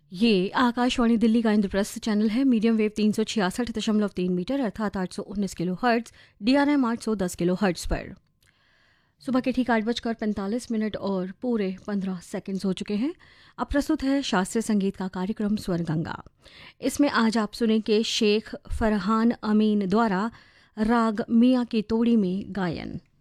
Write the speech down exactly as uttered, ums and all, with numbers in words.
ये आकाशवाणी दिल्ली का इंद्रप्रस्थ चैनल है। मीडियम वेव तीन सौ छियासठ दशमलव तीन मीटर अर्थात आठ सौ उन्नीस kilo hertz, D R M आठ सौ दस किलो हर्ट्ज पर। सुबह के ठीक आठ बजकर पैंतालीस मिनट और पूरे पंद्रह सेकंड्स हो चुके हैं। अब प्रस्तुत है शास्त्रीय संगीत का कार्यक्रम स्वर गंगा। इसमें आज आप सुनेंगे शेख फरहान अमीन द्वारा राग मियाँ की तोड़ी में गायन।